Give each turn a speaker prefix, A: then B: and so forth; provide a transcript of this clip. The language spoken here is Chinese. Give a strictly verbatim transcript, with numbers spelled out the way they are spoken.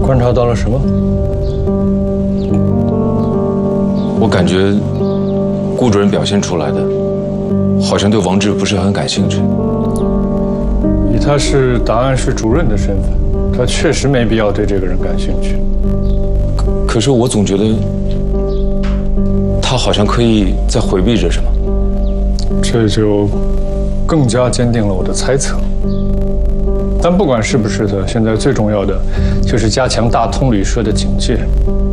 A: 观察到了什么？
B: 我感觉顾主任表现出来的，好像对王志不是很感兴趣。
A: 以他是档案室主任的身份，他确实没必要对这个人感兴趣。
B: 可可是我总觉得，他好像刻意在回避着什么。
A: 这就更加坚定了我的猜测。但不管是不是的，现在最重要的就是加强大通旅社的警戒。